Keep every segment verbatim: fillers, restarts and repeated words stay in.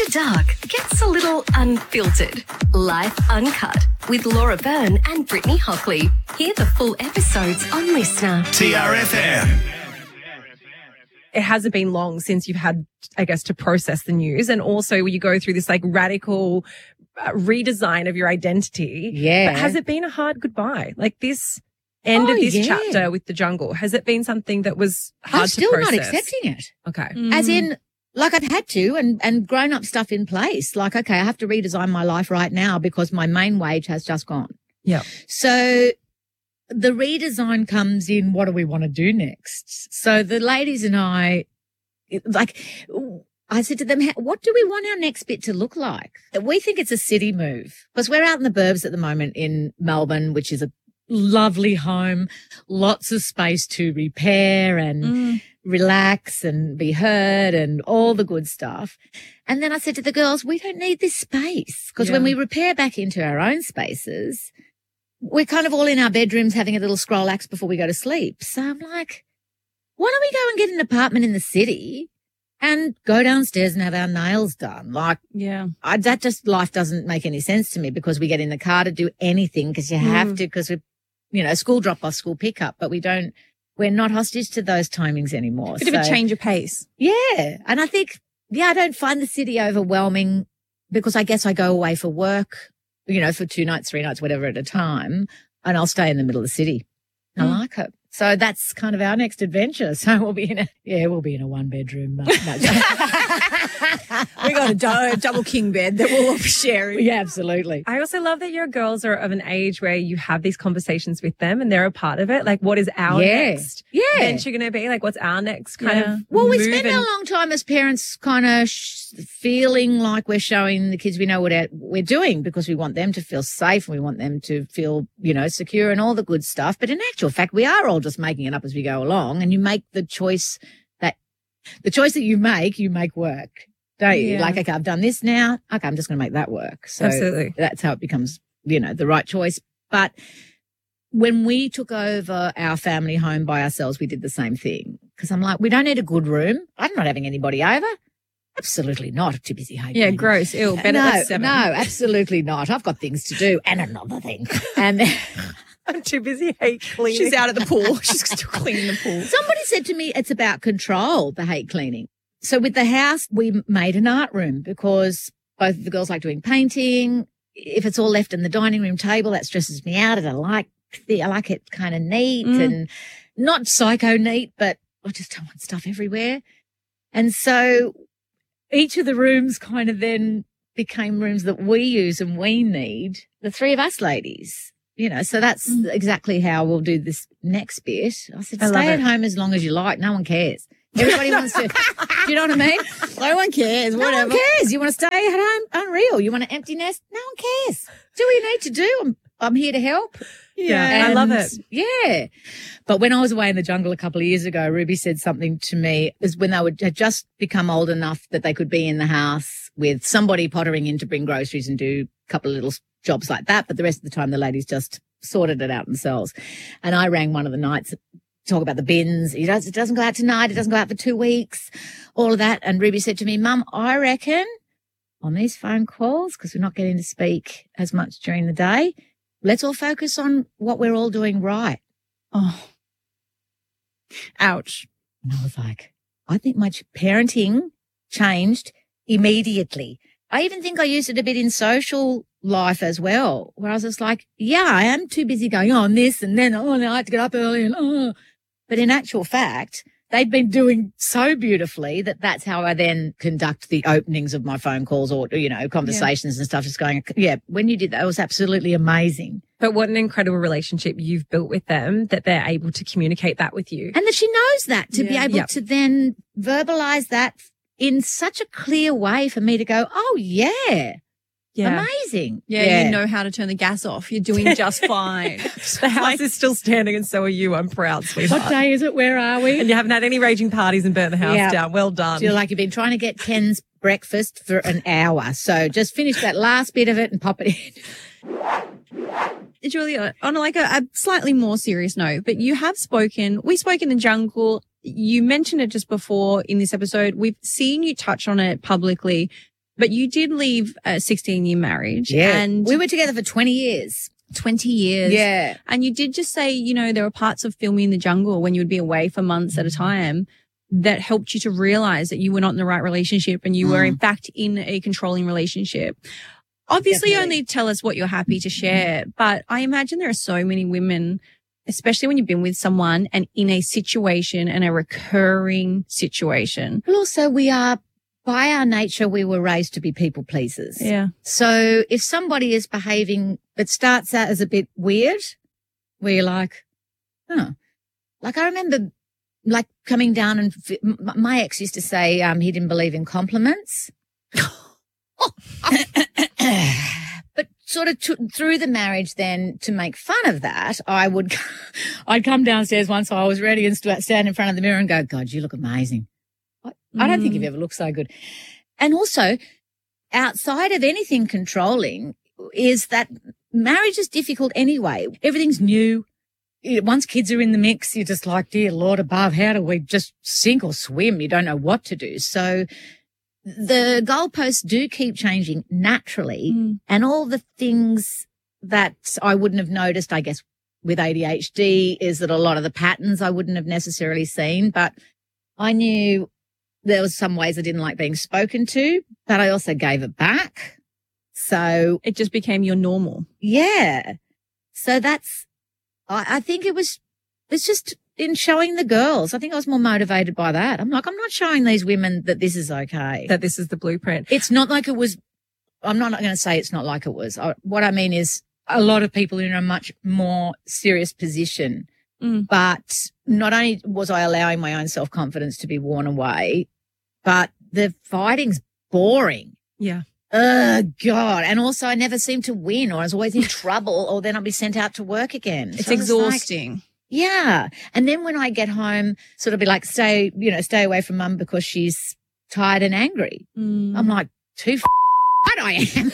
Dark gets a little unfiltered. Life Uncut with Laura Byrne and Brittany Hockley. Hear the full episodes on Listener. T R F M. It hasn't been long since you've had, I guess, to process the news. And also you go through this like radical uh, redesign of your identity. Yeah. But has it been a hard goodbye? Like this end Oh, of this yeah. chapter with the jungle, has it been something that was hard I'm to still process? not accepting it. Okay. As in, like I've had to and, and grown up stuff in place. Like, okay, I have to redesign my life right now because my main wage has just gone. Yeah. So the redesign comes in, what do we want to do next? So the ladies and I, like, I said to them, what do we want our next bit to look like? We think it's a city move because we're out in the burbs at the moment in Melbourne, which is a lovely home, lots of space to repair and Mm. relax and be heard and all the good stuff. And then I said to the girls, we don't need this space because Yeah. when we repair back into our own spaces, we're kind of all in our bedrooms having a little scroll axe before we go to sleep. So I'm like, why don't we go and get an apartment in the city and go downstairs and have our nails done? Like, Yeah. I, that just, life doesn't make any sense to me because we get in the car to do anything because you have to, because we're, you know, school drop off, school pickup, but we don't, we're not hostage to those timings anymore. Bit of a So- change of pace. Yeah. And I think, yeah, I don't find the city overwhelming because I guess I go away for work, you know, for two nights, three nights, whatever at a time, and I'll stay in the middle of the city. I Mm. like it. So that's kind of our next adventure. So we'll be in a, yeah, we'll be in a one bedroom. Uh, no. We got a do- double king bed that we'll all be sharing. Yeah, absolutely. I also love that your girls are of an age where you have these conversations with them and they're a part of it. Like, what is our Yeah. next Yeah. venture going to be? Like, what's our next kind Yeah. of Well, we move spend and- a long time as parents kind of sh- feeling like we're showing the kids we know what our- we're doing because we want them to feel safe and we want them to feel, you know, secure and all the good stuff. But in actual fact, we are all just making it up as we go along, and you make the choice that the choice that you make, you make work. Don't you? Yeah. Like, okay, I've done this now. Okay, I'm just going to make that work. So Absolutely. that's how it becomes, you know, the right choice. But when we took over our family home by ourselves, we did the same thing. Because I'm like, we don't need a good room. I'm not having anybody over. Absolutely not. I'm too busy hating. Yeah, gross. Ew. Better no, than seven. no, absolutely not. I've got things to do and another thing. And then I'm too busy hate cleaning. She's out at the pool. She's still cleaning the pool. somebody said to me, it's about control, the hate cleaning. So with the house, we made an art room because both of the girls like doing painting. If it's all left in the dining room table, that stresses me out. And I like the, I like it kind of neat Mm. and not psycho neat, but I just don't want stuff everywhere. And so each of the rooms kind of then became rooms that we use and we need, the three of us ladies. You know, so that's Mm. exactly how we'll do this next bit. I said, I love stay at it. home as long as you like. No one cares. Everybody wants to, do you know what I mean? No one cares. No Whatever. one cares. You want to stay at home? Unreal. You want an empty nest? No one cares. Do what you need to do. I'm, I'm here to help. Yeah, I love it. Yeah. But when I was away in the jungle a couple of years ago, Ruby said something to me is when they would had just become old enough that they could be in the house with somebody pottering in to bring groceries and do a couple of little jobs like that. But the rest of the time, the ladies just sorted it out themselves. And I rang one of the nights, talk about the bins. He does, it doesn't go out tonight. It doesn't go out for two weeks, all of that. And Ruby said to me, Mum, I reckon on these phone calls, because we're not getting to speak as much during the day, let's all focus on what we're all doing right. Oh. Ouch. And I was like, I think my ch- parenting changed immediately. I even think I used it a bit in social life as well, where I was just like, yeah, I am too busy going on this and then, oh, now I have to get up early and, oh. But in actual fact, they'd been doing so beautifully that that's how I then conduct the openings of my phone calls or, you know, conversations and stuff. Just going, yeah, when you did that, it was absolutely amazing. But what an incredible relationship you've built with them that they're able to communicate that with you. And that she knows that to be Yeah. able Yep. to then verbalize that in such a clear way for me to go, oh, yeah, Yeah. amazing. Yeah, you know how to turn the gas off. You're doing just fine. The house is still standing and so are you. I'm proud, sweetheart. What day is it? Where are we? And you haven't had any raging parties and burnt the house Yeah. down. Well done. Feel like you've been trying to get Ken's breakfast for an hour. So just finish that last bit of it and pop it in. Julia, on like a, a slightly more serious note, but you have spoken, we spoke in the jungle. You mentioned it just before in this episode. We've seen you touch on it publicly, But you did leave a sixteen year marriage. Yeah. And We were together for twenty years. twenty years. Yeah. And you did just say, you know, there were parts of filming in the jungle when you would be away for months at a time that helped you to realize that you were not in the right relationship and you mm. were in fact in a controlling relationship. Obviously, Definitely. only tell us what you're happy to share, but I imagine there are so many women, especially when you've been with someone and in a situation and a recurring situation. But also we are, by our nature, we were raised to be people pleasers. Yeah. So if somebody is behaving, it starts out as a bit weird, where you're like, huh. Like I remember like coming down and f- m- my ex used to say um, he didn't believe in compliments. But sort of t- through the marriage then to make fun of that, I would, I'd come downstairs once I was ready and st- stand in front of the mirror and go, God, you look amazing. I, I don't think you've ever looked so good. And also outside of anything controlling is that marriage is difficult anyway. Everything's new. Once kids are in the mix, you're just like, dear Lord above, how do we just sink or swim? You don't know what to do. So the goalposts do keep changing naturally. Mm. And all the things that I wouldn't have noticed, I guess, with A D H D is that a lot of the patterns I wouldn't have necessarily seen, but I knew there was some ways I didn't like being spoken to, but I also gave it back. So it just became your normal. Yeah. So that's, I, I think it was, it's just in showing the girls. I think I was more motivated by that. I'm like, I'm not showing these women that this is okay. That this is the blueprint. It's not like it was, I'm not going to say it's not like it was. I, what I mean is a lot of people in a much more serious position. Mm. But not only was I allowing my own self-confidence to be worn away, but the fighting's boring. Yeah. Oh, God. And also I never seemed to win, or I was always in trouble, or then I'd be sent out to work again. It's so exhausting. Like, yeah. And then when I get home, sort of be like, stay, you know, stay away from mum because she's tired and angry. Mm. I'm like, too f- I am.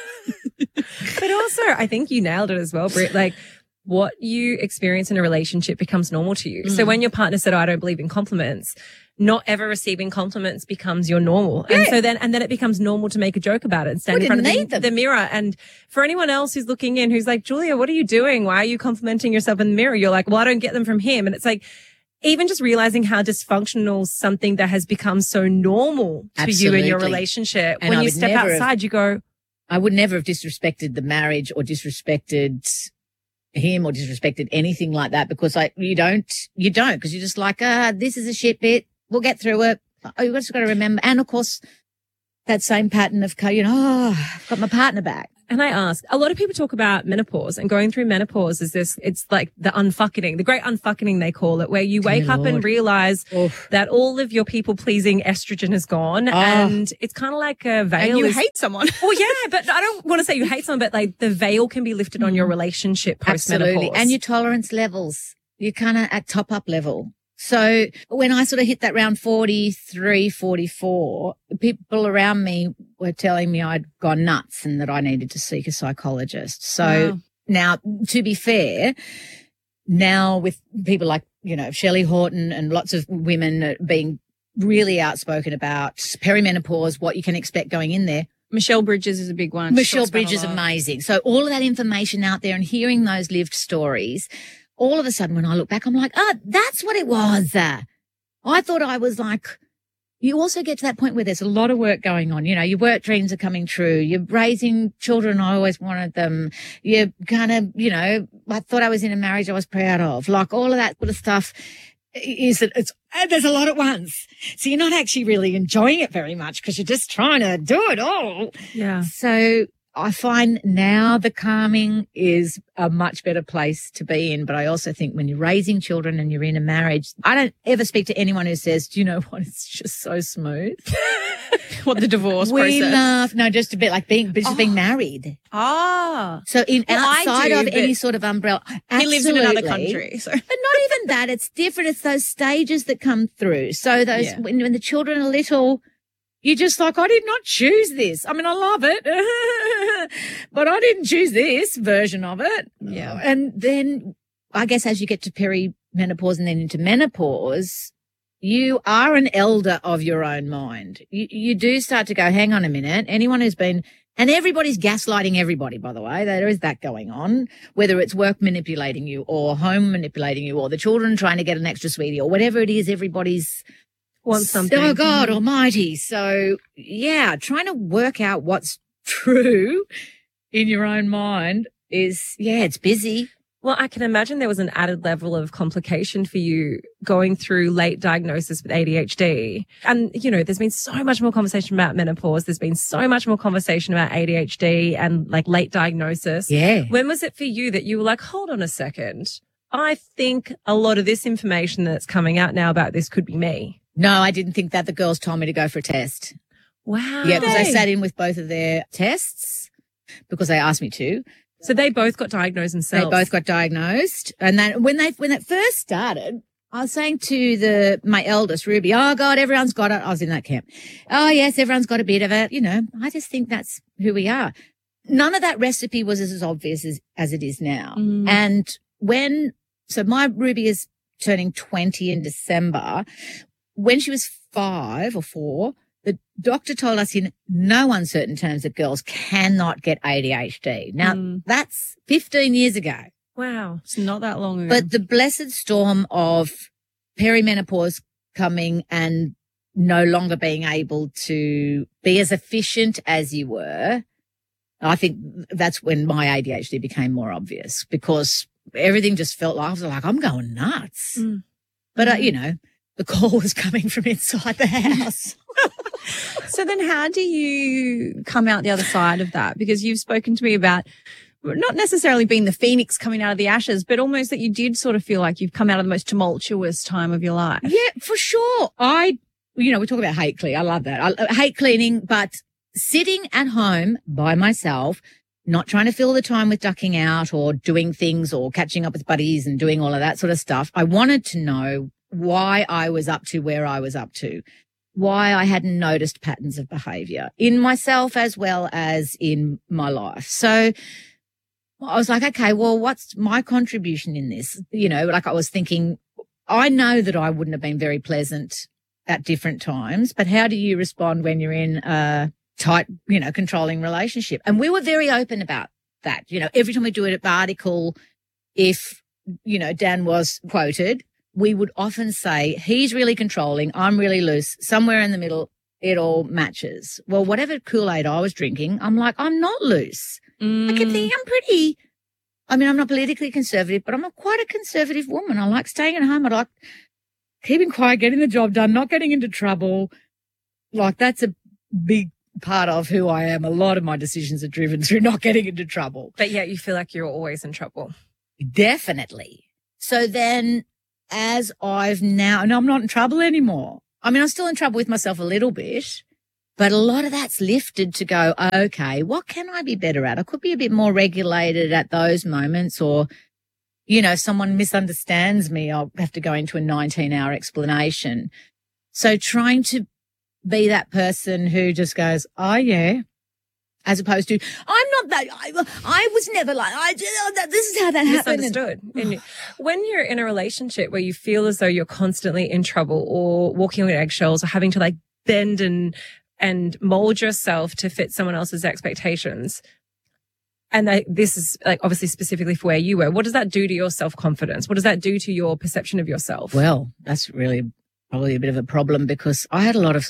But also, I think you nailed it as well, Britt. Like, what you experience in a relationship becomes normal to you. Mm. So when your partner said, oh, I don't believe in compliments, not ever receiving compliments becomes your normal. Yeah. And so then, and then it becomes normal to make a joke about it and stand We in front of didn't the, need them. the mirror. And for anyone else who's looking in, who's like, Julia, what are you doing? Why are you complimenting yourself in the mirror? You're like, well, I don't get them from him. And it's like, even just realizing how dysfunctional something that has become so normal to Absolutely. you in your relationship. And when I you would step never outside, have- you go, I would never have disrespected the marriage or disrespected him or disrespected anything like that, because I, you don't, you don't, because you're just like, ah, this is a shit bit. We'll get through it. Oh, you've just got to remember. And of course, that same pattern of, you know, oh, I've got my partner back. and I ask, a lot of people talk about menopause, and going through menopause is this, it's like the unfucking, the great unfucking they call it, where you wake Dear up and Lord. realize Oof. that all of your people pleasing estrogen is gone. Oh. And it's kind of like a veil. And you is, hate someone. well, yeah, but I don't want to say you hate someone, but like the veil can be lifted on your relationship post menopause. Absolutely. And your tolerance levels, you're kind of at top up level. So when I sort of hit that round forty-three, forty-four, people around me were telling me I'd gone nuts and that I needed to seek a psychologist. So Wow. now, to be fair, now with people like, you know, Shelley Horton and lots of women being really outspoken about perimenopause, what you can expect going in there. Michelle Bridges is a big one. She Michelle talks about it a Bridges is lot. amazing. So all of that information out there and hearing those lived stories, all of a sudden when I look back, I'm like, oh, that's what it was. Uh, I thought I was like, you also get to that point where there's a lot of work going on. You know, your work dreams are coming true. You're raising children. I always wanted them. You're kind of, you know, I thought I was in a marriage I was proud of. Like all of that sort of stuff is that it's, and there's a lot at once. So you're not actually really enjoying it very much because you're just trying to do it all. Yeah. So I find now the calming is a much better place to be in. But I also think when you're raising children and you're in a marriage, I don't ever speak to anyone who says, do you know what? It's just so smooth. What, the divorce We process? laugh. No, just a bit like being, just Oh. being married. Ah. So in Well, I outside do, of but any sort of umbrella. He lives in another absolutely. country. So But not even that. It's different. It's those stages that come through. So those, Yeah. when, when the children are little, you're just like, I did not choose this. I mean, I love it, but I didn't choose this version of it. Yeah. And then I guess as you get to perimenopause and then into menopause, you are an elder of your own mind. You, you do start to go, hang on a minute. Anyone who's been, and everybody's gaslighting everybody, by the way. There is that going on, whether it's work manipulating you or home manipulating you or the children trying to get an extra sweetie or whatever it is, everybody's Want something. Oh, God almighty. So, yeah, trying to work out what's true in your own mind is, yeah, it's busy. Well, I can imagine there was an added level of complication for you going through late diagnosis with A D H D. And, you know, there's been so much more conversation about menopause. There's been so much more conversation about A D H D and like late diagnosis. Yeah. When was it for you that you were like, hold on a second. I think a lot of this information that's coming out now about this could be me. No, I didn't think that. The girls told me to go for a test. Wow. Yeah, because I sat in with both of their tests because they asked me to. So they both got diagnosed themselves. They both got diagnosed. And then when they, when it first started, I was saying to the, my eldest, Ruby, oh God, everyone's got it. I was in that camp. Oh yes, everyone's got a bit of it. You know, I just think that's who we are. None of that recipe was as obvious as, as it is now. Mm. And when, so my Ruby is turning twenty in December. When she was five or four, the doctor told us in no uncertain terms that girls cannot get A D H D. Now, Mm. that's fifteen years ago. Wow. It's not that long ago. But the blessed storm of perimenopause coming and no longer being able to be as efficient as you were, I think that's when my A D H D became more obvious because everything just felt like, I was like, I'm going nuts. Mm. But, uh, you know, the call was coming from inside the house. So then how do you come out the other side of that? Because you've spoken to me about not necessarily being the phoenix coming out of the ashes, but almost that you did sort of feel like you've come out of the most tumultuous time of your life. Yeah, for sure. I, you know, we talk about hate clean. I love that. I uh, hate cleaning, but sitting at home by myself, not trying to fill the time with ducking out or doing things or catching up with buddies and doing all of that sort of stuff. I wanted to know why I was up to where I was up to, why I hadn't noticed patterns of behavior in myself as well as in my life. So I was like, okay, well, what's my contribution in this? You know, like I was thinking, I know that I wouldn't have been very pleasant at different times, but how do you respond when you're in a tight, you know, controlling relationship? And we were very open about that. You know, every time we do an article, if, you know, Dan was quoted, we would often say, he's really controlling, I'm really loose, somewhere in the middle, it all matches. Well, whatever Kool-Aid I was drinking, I'm like, I'm not loose. Mm. I kept thinking I'm pretty, I mean, I'm not politically conservative, but I'm a, quite a conservative woman. I like staying at home. I like keeping quiet, getting the job done, not getting into trouble. Like that's a big part of who I am. A lot of my decisions are driven through not getting into trouble. But yet you feel like you're always in trouble. Definitely. So then as I've now, and I'm not in trouble anymore. I mean, I'm still in trouble with myself a little bit, but a lot of that's lifted to go, okay, what can I be better at? I could be a bit more regulated at those moments, or, you know, if someone misunderstands me, I'll have to go into a nineteen hour explanation. So trying to be that person who just goes, oh yeah, as opposed to, I'm not that, I, I was never like, I just, oh, that, this is how that happened. Misunderstood. And you- when you're in a relationship where you feel as though you're constantly in trouble or walking on eggshells or having to like bend and, and mold yourself to fit someone else's expectations, and that this is like obviously specifically for where you were, what does that do to your self-confidence? What does that do to your perception of yourself? Well, that's really probably a bit of a problem because I had a lot of,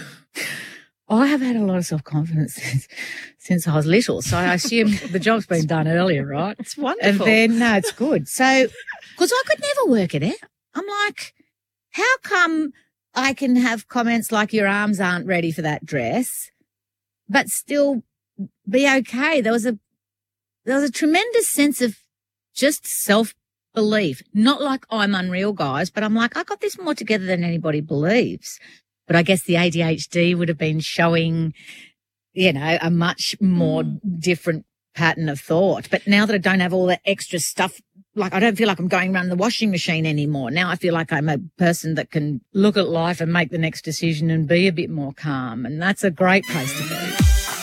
I have had a lot of self-confidence since, since I was little. So I assume the job's been done earlier, right? It's wonderful. And then, no, it's good. So, because I could never work it out. I'm like, how come I can have comments like your arms aren't ready for that dress, but still be okay? There was a, there was a tremendous sense of just self-belief. Not like I'm unreal, guys, but I'm like, I got this more together than anybody believes. But I guess the A D H D would have been showing, you know, a much more mm. different pattern of thought. But now that I don't have all that extra stuff, like I don't feel like I'm going around the washing machine anymore. Now I feel like I'm a person that can look at life and make the next decision and be a bit more calm. And that's a great place to be.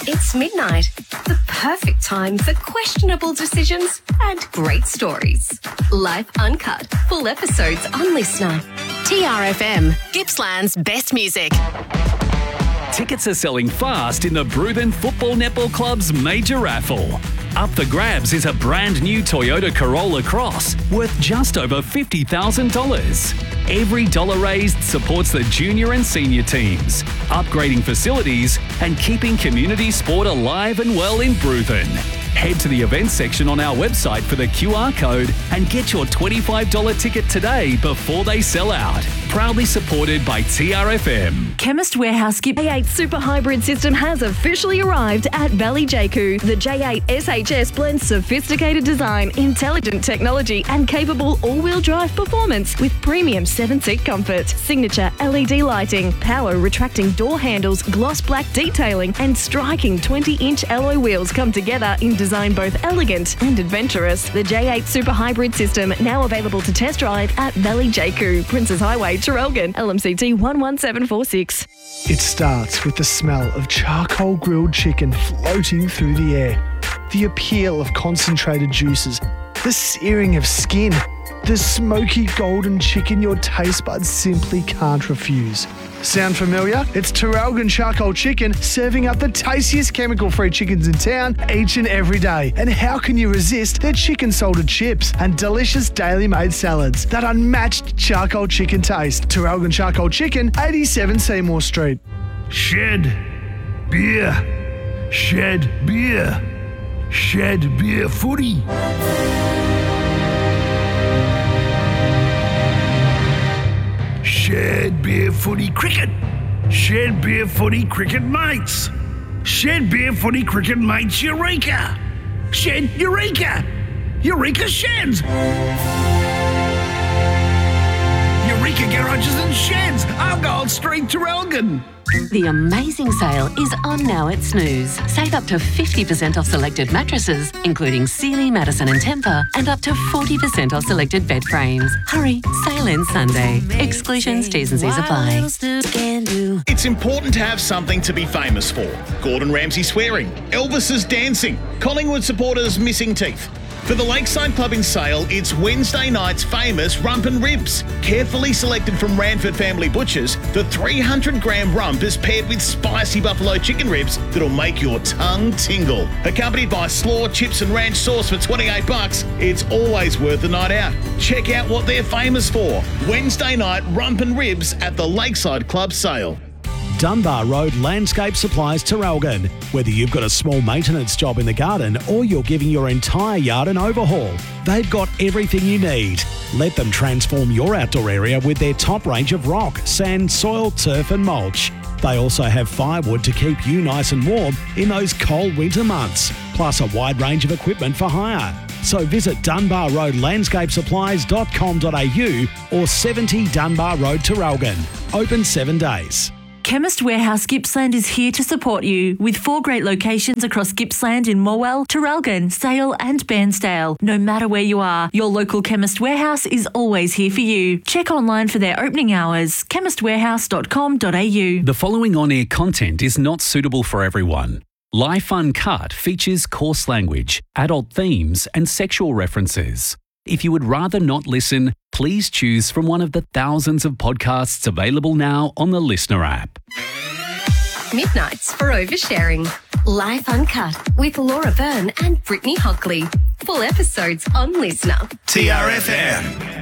It's midnight, the perfect time for questionable decisions and great stories. Life Uncut, full episodes on Listener. T R F M, Gippsland's best music. Tickets are selling fast in the Bruthen Football Netball Club's major raffle. Up for grabs is a brand new Toyota Corolla Cross worth just over fifty thousand dollars. Every dollar raised supports the junior and senior teams, upgrading facilities and keeping community sport alive and well in Bruthen. Head to the events section on our website for the Q R code and get your twenty-five dollars ticket today before they sell out. Proudly supported by T R F M. Chemist Warehouse Skip J eight Super Hybrid System has officially arrived at Ballyjaku. The J eight S H S blends sophisticated design, intelligent technology and capable all-wheel drive performance with premium seven-seat comfort, signature L E D lighting, power retracting door handles, gloss black detailing and striking twenty-inch alloy wheels come together in design both elegant and adventurous. The J eight Super Hybrid System now available to test drive at Ballyjaku, Princes Highway, Traralgon, L M C T one one seven four six. It starts with the smell of charcoal grilled chicken floating through the air, the appeal of concentrated juices, the searing of skin, the smoky golden chicken your taste buds simply can't refuse. Sound familiar? It's Traralgon Charcoal Chicken serving up the tastiest chemical-free chickens in town each and every day. And how can you resist their chicken salted chips and delicious daily made salads? That unmatched charcoal chicken taste. Traralgon Charcoal Chicken, eighty-seven Seymour Street. Shed beer. Shed beer. Shed beer footy. Shed Beer Footy Cricket. Shed Beer Footy Cricket Mates. Shed Beer Footy Cricket Mates Eureka. Shed Eureka. Eureka Sheds. Eureka Garages and Sheds. Argyle Street, Traralgon. The amazing sale is on now at Snooze. Save up to fifty percent off selected mattresses, including Sealy, Madison and Tempur, and up to forty percent off selected bed frames. Hurry, sale ends Sunday. Exclusions, T's and C's apply. It's important to have something to be famous for. Gordon Ramsay swearing, Elvis's dancing, Collingwood supporters missing teeth. For the Lakeside Pub in Sale, it's Wednesday night's famous rump and ribs. Carefully selected from Ranford Family Butchers, the three hundred gram rump is paired with spicy buffalo chicken ribs that'll make your tongue tingle. Accompanied by slaw, chips and ranch sauce for twenty-eight bucks, it's always worth a night out. Check out what they're famous for. Wednesday night rump and ribs at the Lakeside Club Sale. Dunbar Road Landscape Supplies, Traralgon. Whether you've got a small maintenance job in the garden or you're giving your entire yard an overhaul, they've got everything you need. Let them transform your outdoor area with their top range of rock, sand, soil, turf and mulch. They also have firewood to keep you nice and warm in those cold winter months, plus a wide range of equipment for hire. So visit dunbar road landscape supplies dot com dot a u or seventy Dunbar Road, Traralgon. Open seven days. Chemist Warehouse Gippsland is here to support you with four great locations across Gippsland in Morwell, Traralgon, Sale and Bairnsdale. No matter where you are, your local Chemist Warehouse is always here for you. Check online for their opening hours, chemist warehouse dot com dot a u. The following on-air content is not suitable for everyone. Life Uncut features coarse language, adult themes and sexual references. If you would rather not listen, please choose from one of the thousands of podcasts available now on the Listener app. Midnights for oversharing. Life Uncut with Laura Byrne and Brittany Hockley. Full episodes on Listener. T R F M.